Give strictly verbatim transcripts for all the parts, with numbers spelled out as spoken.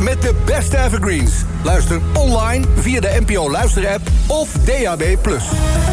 met de beste evergreens. Luister online via de N P O Luister-app of D A B plus.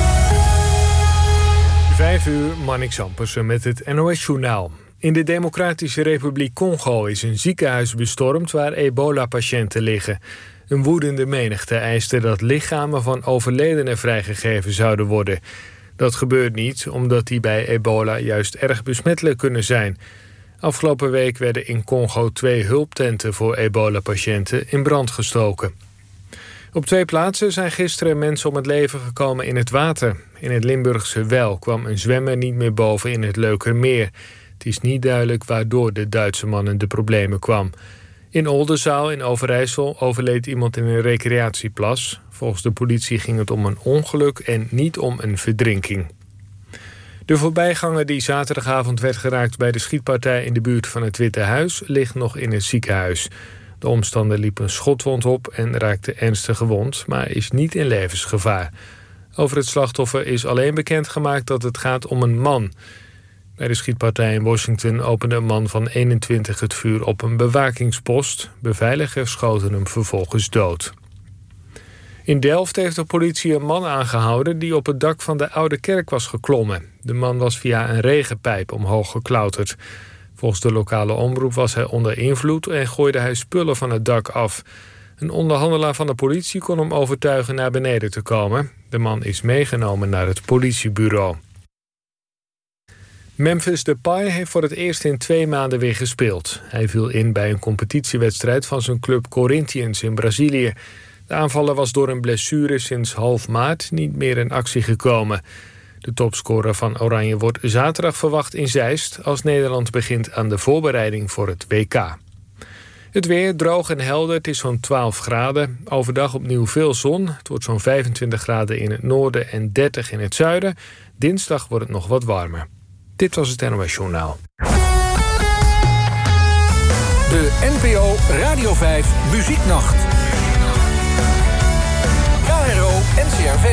Vijf uur, Marnix Ampersen met het N O S-journaal. In de Democratische Republiek Congo is een ziekenhuis bestormd waar ebola-patiënten liggen. Een woedende menigte eiste dat lichamen van overledenen vrijgegeven zouden worden. Dat gebeurt niet, omdat die bij ebola juist erg besmettelijk kunnen zijn. Afgelopen week werden in Congo twee hulptenten voor ebola-patiënten in brand gestoken. Op twee plaatsen zijn gisteren mensen om het leven gekomen in het water. In het Limburgse Wel kwam een zwemmer niet meer boven in het Leukermeer. Het is niet duidelijk waardoor de Duitse man in de problemen kwam. In Oldenzaal in Overijssel overleed iemand in een recreatieplas. Volgens de politie ging het om een ongeluk en niet om een verdrinking. De voorbijganger die zaterdagavond werd geraakt bij de schietpartij in de buurt van het Witte Huis ligt nog in het ziekenhuis. De omstander liep een schotwond op en raakte ernstig gewond, maar is niet in levensgevaar. Over het slachtoffer is alleen bekendgemaakt dat het gaat om een man. Bij de schietpartij in Washington opende een man van eenentwintig het vuur op een bewakingspost. Beveiligers schoten hem vervolgens dood. In Delft heeft de politie een man aangehouden die op het dak van de Oude Kerk was geklommen. De man was via een regenpijp omhoog geklauterd. Volgens de lokale omroep was hij onder invloed en gooide hij spullen van het dak af. Een onderhandelaar van de politie kon hem overtuigen naar beneden te komen. De man is meegenomen naar het politiebureau. Memphis Depay heeft voor het eerst in twee maanden weer gespeeld. Hij viel in bij een competitiewedstrijd van zijn club Corinthians in Brazilië. De aanvaller was door een blessure sinds half maart niet meer in actie gekomen. De topscorer van Oranje wordt zaterdag verwacht in Zeist als Nederland begint aan de voorbereiding voor het W K. Het weer droog en helder, het is zo'n twaalf graden. Overdag opnieuw veel zon. Het wordt zo'n vijfentwintig graden in het noorden en dertig in het zuiden. Dinsdag wordt het nog wat warmer. Dit was het N O S Journaal. De N P O Radio vijf Muzieknacht. K R O N C R V.